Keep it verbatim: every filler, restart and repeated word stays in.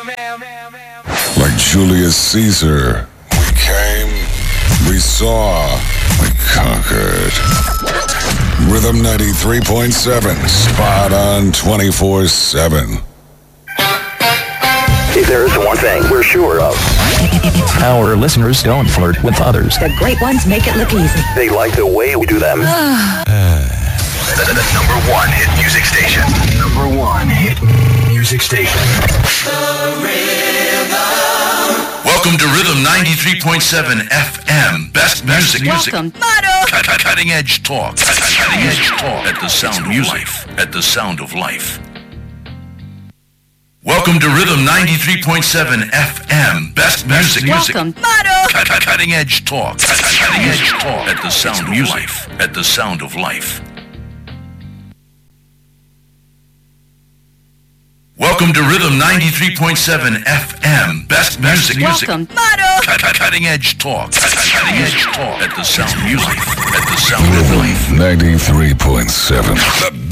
Like Julius Caesar, we came, we saw, we conquered. Rhythm ninety-three point seven, spot on twenty-four seven. If there's one thing we're sure of, our listeners don't flirt with others. The great ones make it look easy. They like the way we do them. the, the number one hit music station. Number one hit music station. The Rhythm. Welcome to Rhythm ninety-three point seven F M. Best music. Welcome. music. Cut, cut, cutting edge talk. Cut, cut, cutting edge talk at the sound of life. At the sound of life. Welcome to Rhythm ninety-three point seven F M. Best music. Welcome. music. Cut, cut, cutting edge talk. Cut, cut, cutting edge talk at the sound of life. At the sound of life. Welcome to Rhythm ninety-three point seven F M. Best music. Welcome. Cut, cut, cutting edge talk. Cut, cut, cutting edge talk at the sound of life. At the sound of life. ninety-three point seven. The